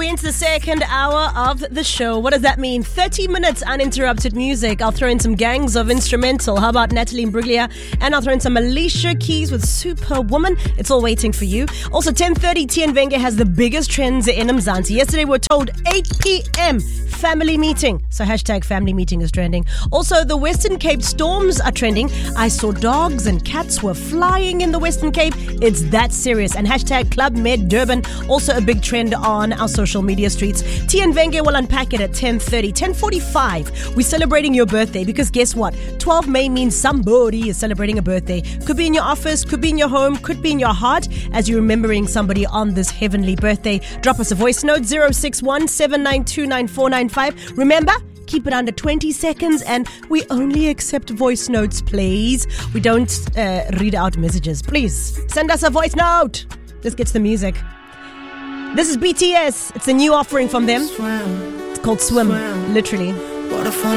we into the second hour of the show. What does that mean? 30 minutes uninterrupted music. I'll throw in some gangs of instrumental. How about Natalie Imbruglia? And I'll throw in some Alicia Keys with Superwoman. It's all waiting for you. Also, 10:30, Tian Venge has the biggest trends in Mzansi. Yesterday, we were told 8 p.m. family meeting. So hashtag family meeting is trending. Also, the Western Cape storms are trending. I saw dogs and cats were flying in the Western Cape. It's that serious. And hashtag Club Med Durban, also a big trend on our social media streets. Tian Venge will unpack it at 10:30. 10:45, we're celebrating your birthday because guess what? 12 May means somebody is celebrating a birthday. Could be in your office, could be in your home, could be in your heart as you're remembering somebody on this heavenly birthday. Drop us a voice note, 061-792-9495. Remember, keep it under 20 seconds and we only accept voice notes, please. We don't read out messages. Please, send us a voice note. Let's get to the music. This is BTS. It's a new offering from them. It's called Swim, literally.